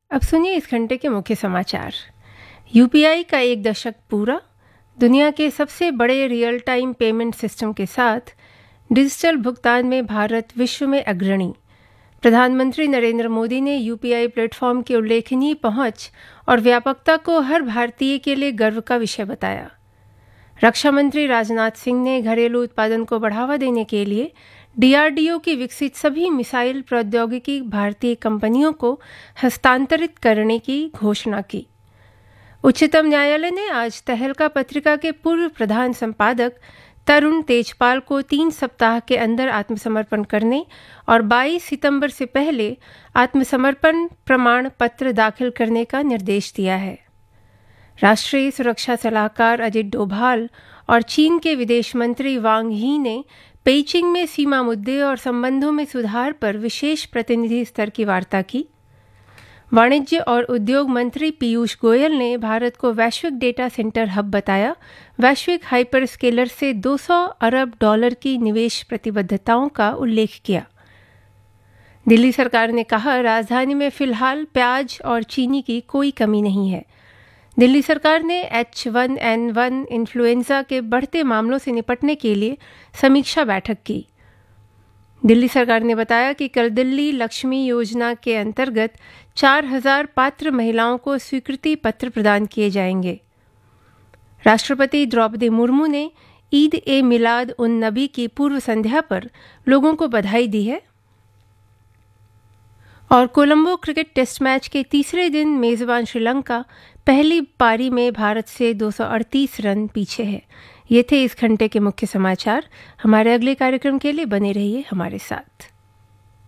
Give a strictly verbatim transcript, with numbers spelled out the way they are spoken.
अब सुनिए इस घंटे के मुख्य समाचार। यूपीआई का एक दशक पूरा। दुनिया के सबसे बड़े रियल टाइम पेमेंट सिस्टम के साथ डिजिटल भुगतान में भारत विश्व में अग्रणी। प्रधानमंत्री नरेंद्र मोदी ने यूपीआई प्लेटफॉर्म की उल्लेखनीय पहुंच और व्यापकता को हर भारतीय के लिए गर्व का विषय बताया। रक्षा मंत्री राजनाथ सिंह ने घरेलू उत्पादन को बढ़ावा देने के लिए डीआरडीओ की विकसित सभी मिसाइल प्रौद्योगिकी भारतीय कंपनियों को हस्तांतरित करने की घोषणा की। उच्चतम न्यायालय ने आज तहलका पत्रिका के पूर्व प्रधान संपादक तरुण तेजपाल को तीन सप्ताह के अंदर आत्मसमर्पण करने और बाईस सितंबर से पहले आत्मसमर्पण प्रमाण पत्र दाखिल करने का निर्देश दिया है। राष्ट्रीय सुरक्षा सलाहकार अजित डोभाल और चीन के विदेश मंत्री वांग यी ने पेइचिंग में सीमा मुद्दे और संबंधों में सुधार पर विशेष प्रतिनिधि स्तर की वार्ता की। वाणिज्य और उद्योग मंत्री पीयूष गोयल ने भारत को वैश्विक डेटा सेंटर हब बताया। वैश्विक हाइपर स्केलर से दो सौ अरब डॉलर की निवेश प्रतिबद्धताओं का उल्लेख किया। दिल्ली सरकार ने कहा, राजधानी में फिलहाल प्याज और चीनी की कोई कमी नहीं है। दिल्ली सरकार ने H one N one influenza के बढ़ते मामलों से निपटने के लिए समीक्षा बैठक की। दिल्ली सरकार ने बताया कि कल दिल्ली लक्ष्मी योजना के अंतर्गत चार हजार पात्र महिलाओं को स्वीकृति पत्र प्रदान किए जाएंगे। राष्ट्रपति द्रौपदी मुर्मू ने ईद ए मिलाद उन नबी की पूर्व संध्या पर लोगों को बधाई दी है। और कोलंबो क्रिकेट टेस्ट मैच के तीसरे दिन मेजबान श्रीलंका पहली पारी में भारत से दो सौ अड़तीस रन पीछे है। ये थे इस घंटे के मुख्य समाचार। हमारे अगले कार्यक्रम के लिए बने रहिए हमारे साथ।